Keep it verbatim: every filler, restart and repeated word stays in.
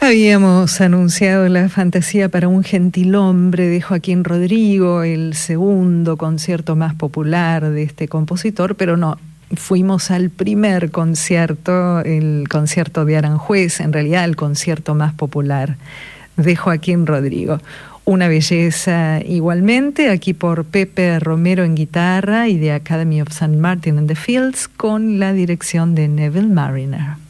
Habíamos anunciado la fantasía para un gentilhombre de Joaquín Rodrigo, el segundo concierto más popular de este compositor, pero no, fuimos al primer concierto, el concierto de Aranjuez, en realidad el concierto más popular de Joaquín Rodrigo. Una belleza igualmente, aquí por Pepe Romero en guitarra y de Academy of Saint Martin and the Fields, con la dirección de Neville Marriner.